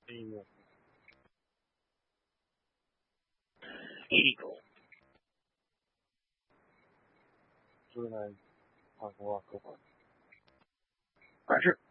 Eagle. Eagle. 直男，啊，我可管。 完事。